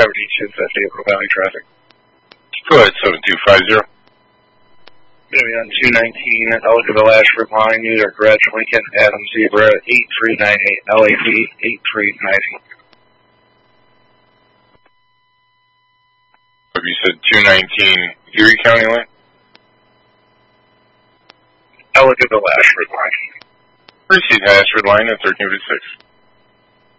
7250 April Valley traffic. Go ahead, 7250. Maybe on 219, Ellicottville Ashford line, New York Red, Lincoln, Adam Zebra, 8398, LAP 8390. You said 219 Erie County line? Ellicottville Ashford line. Receive Ashford line at 1356.